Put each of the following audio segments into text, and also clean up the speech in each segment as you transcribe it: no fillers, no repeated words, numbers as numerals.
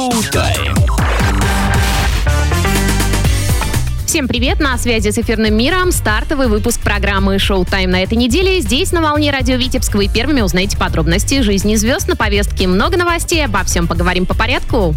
Шоу-тайм. Всем привет, на связи с эфирным миром стартовый выпуск программы «Шоу-тайм» на этой неделе. Здесь на волне радио Витебского, и первыми узнаете подробности жизни звезд. На повестке много новостей, обо всем поговорим по порядку.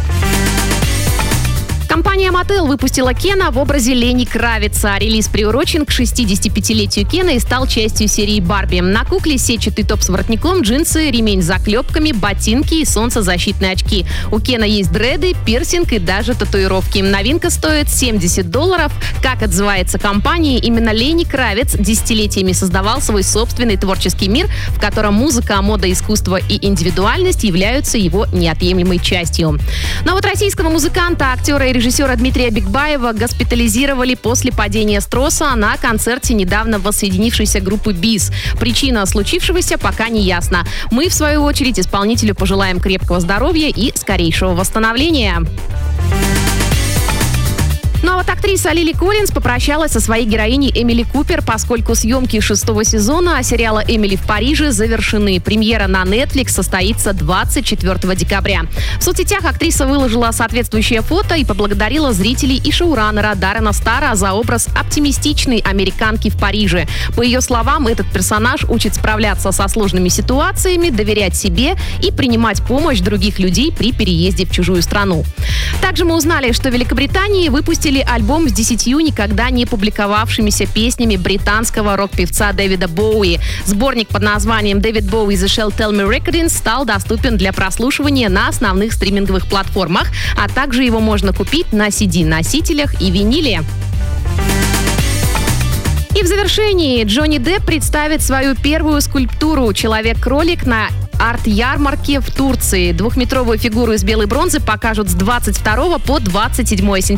Компания Mattel выпустила Кена в образе Лени Кравица. Релиз приурочен к 65-летию Кена и стал частью серии «Барби». На кукле сетчатый топ с воротником, джинсы, ремень с заклепками, ботинки и солнцезащитные очки. У Кена есть дреды, пирсинг и даже татуировки. Новинка стоит $70. Как отзывается компания, именно Лени Кравиц десятилетиями создавал свой собственный творческий мир, в котором музыка, мода, искусство и индивидуальность являются его неотъемлемой частью. Но вот российского музыканта, актера и режиссера Дмитрия Бигбаева госпитализировали после падения с троса на концерте недавно воссоединившейся группы БИС. Причина случившегося пока не ясна. Мы, в свою очередь, исполнителю пожелаем крепкого здоровья и скорейшего восстановления. Ну а вот актриса Лили Коллинз попрощалась со своей героиней Эмили Купер, поскольку съемки 6-го сезона сериала «Эмили в Париже» завершены. Премьера на Netflix состоится 24 декабря. В соцсетях актриса выложила соответствующее фото и поблагодарила зрителей и шоураннера Даррена Стара за образ оптимистичной американки в Париже. По ее словам, этот персонаж учит справляться со сложными ситуациями, доверять себе и принимать помощь других людей при переезде в чужую страну. Также мы узнали, что в Великобритании выпустили альбом с 10 никогда не публиковавшимися песнями британского рок-певца Дэвида Боуи. Сборник под названием «David Bowie The Shall Tell Me Recordings» стал доступен для прослушивания на основных стриминговых платформах, а также его можно купить на CD-носителях и виниле. И в завершении Джонни Депп представит свою первую скульптуру «Человек-кролик» на арт-ярмарке в Турции. 2-метровую фигуру из белой бронзы покажут с 22 по 27